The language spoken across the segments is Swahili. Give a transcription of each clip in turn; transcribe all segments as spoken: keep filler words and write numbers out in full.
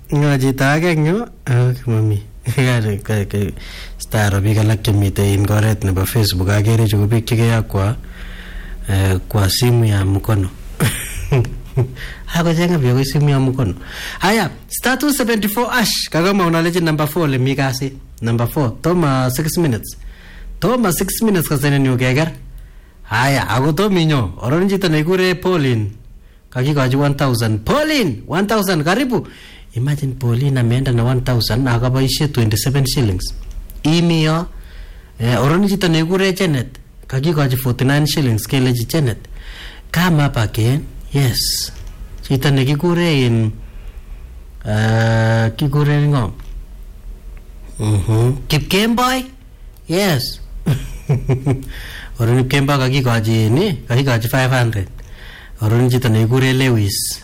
ngaji tage nyo mami gare ke ke star bi galak chemite in goret nebo Facebook agere chu bik chike kwa kwa simu ya mkono hapo jenga vya simu ya mkono. Haya, star two seventy-four ash kagama unaleje number four le mikasi number four toma six minutes toma six minutes kasene ni ukegar. Haya, ago to minyo oronji to negure Pauline kakikoji one thousand. Pauline one thousand karibu. Imagine Pauline ameenda na one thousand akabaishe twenty-seven shillings. Imiyo eh, oronji to negure Janet kakikoji forty-nine shillings keleji Janet. Kama hapa again. Yes. Chita nekikure in uh, kikure ngom. Mhm. Kipkemboi? Yes. Orun Kipkemboi kakikoji ni kakikoji five hundred. Orun chita nekikure Lewis.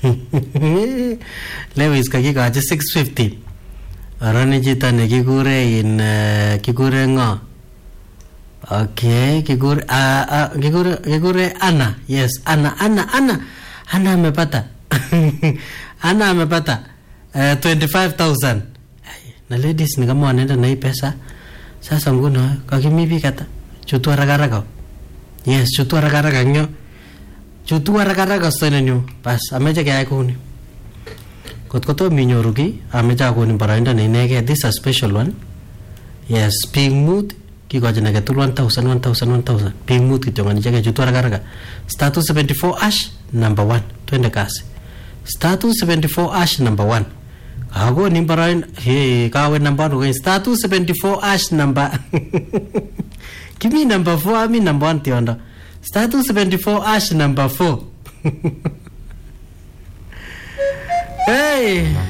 Lewis kakikoji six fifty. Orun chita nekikure in uh, kikure ngo. Okay, kikure ah uh, uh, kikure kikure Anna. Yes, Anna Anna Anna. Anna amepata. Anna amepata uh, twenty-five thousand. Na ladies ni kama wanaenda na hii pesa. Sasa nguno kakimipi kata. Chutu haraka haraka. Yes, chutu haraka haraka nyo. Chutu haraka haraka sana nyo. Bas ameje kaya kuni. Kotkoto minyoruki ameja kuni barainda na inege. This is a special one. Yes, pink mood. Kikoja na ketul one thousand one thousand one thousand. Pink mood kitonga nijake chutu haraka haraka. Star two seventy-four ash number one. Twende kasi. Star two seventy-four ash number one. Ako ni barain hey kawe number one. Star two seventy-four ash number. Give me number four. I mean number one tiondo. Star two seventy-four ash number four. Hey.